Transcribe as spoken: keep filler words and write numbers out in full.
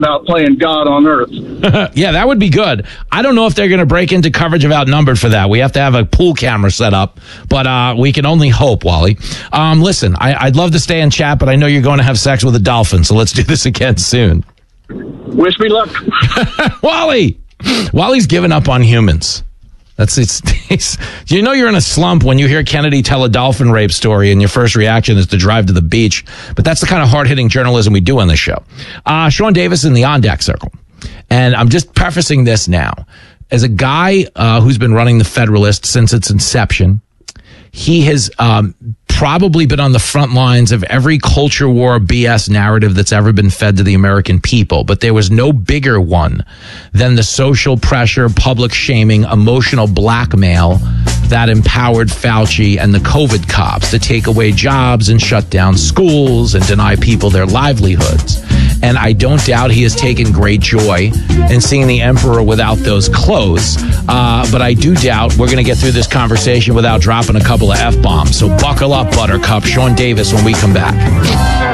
about playing God on Earth. Yeah, that would be good. I don't know if they're going to break into coverage of Outnumbered for that. We have to have a pool camera set up, but uh, we can only hope, Wally. Um, listen, I, I'd love to stay and chat, but I know you're going to have sex with a dolphin, so let's do this again soon. Wish me luck. Wally! Wally's given up on humans. That's it's, it's. You know you're in a slump when you hear Kennedy tell a dolphin rape story, and your first reaction is to drive to the beach. But that's the kind of hard-hitting journalism we do on this show. Uh, Sean Davis in the On Deck Circle, and I'm just prefacing this now as a guy uh, who's been running the Federalist since its inception. He has um, probably been on the front lines of every culture war B S narrative that's ever been fed to the American people. But there was no bigger one than the social pressure, public shaming, emotional blackmail that empowered Fauci and the COVID cops to take away jobs and shut down schools and deny people their livelihoods. And I don't doubt he has taken great joy in seeing the emperor without those clothes. Uh, but I do doubt we're going to get through this conversation without dropping a couple of F-bombs. So buckle up, Buttercup. Sean Davis when we come back.